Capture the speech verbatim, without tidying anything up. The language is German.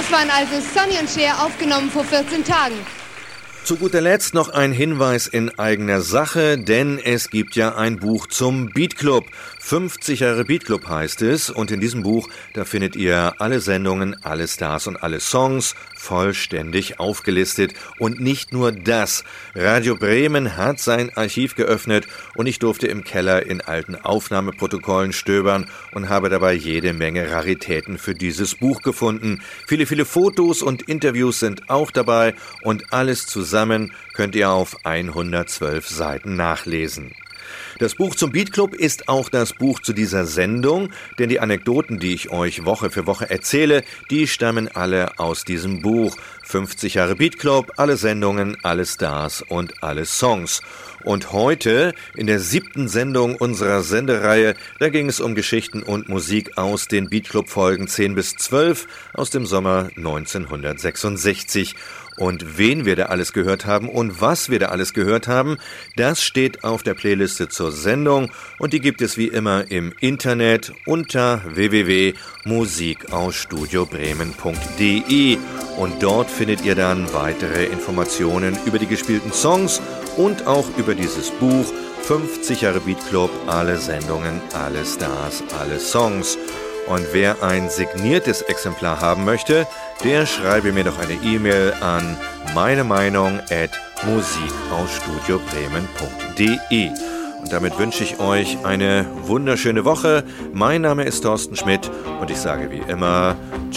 Das waren also Sonny und Cher, aufgenommen vor vierzehn Tagen. Zu guter Letzt noch ein Hinweis in eigener Sache, denn es gibt ja ein Buch zum Beat Club. fünfzig Jahre Beat Club heißt es, und in diesem Buch, da findet ihr alle Sendungen, alle Stars und alle Songs vollständig aufgelistet. Und nicht nur das. Radio Bremen hat sein Archiv geöffnet und ich durfte im Keller in alten Aufnahmeprotokollen stöbern und habe dabei jede Menge Raritäten für dieses Buch gefunden. Viele, viele Fotos und Interviews sind auch dabei und alles zusammen könnt ihr auf hundertzwölf Seiten nachlesen. Das Buch zum Beat Club ist auch das Buch zu dieser Sendung, denn die Anekdoten, die ich euch Woche für Woche erzähle, die stammen alle aus diesem Buch. fünfzig Jahre Beat Club, alle Sendungen, alle Stars und alle Songs. Und heute, in der siebten Sendung unserer Sendereihe, da ging es um Geschichten und Musik aus den Beat Club Folgen zehn bis zwölf aus dem Sommer neunzehnhundertsechsundsechzig. Und wen wir da alles gehört haben und was wir da alles gehört haben, das steht auf der Playliste zur Sendung und die gibt es wie immer im Internet unter w w w punkt musik aus studio bremen punkt d e und dort findet ihr dann weitere Informationen über die gespielten Songs und auch über dieses Buch fünfzig Jahre Beat Club, alle Sendungen, alle Stars, alle Songs. Und wer ein signiertes Exemplar haben möchte, der schreibe mir doch eine E-Mail an meine Meinung at musik aus studio bremen punkt d e. Und damit wünsche ich euch eine wunderschöne Woche. Mein Name ist Thorsten Schmidt und ich sage wie immer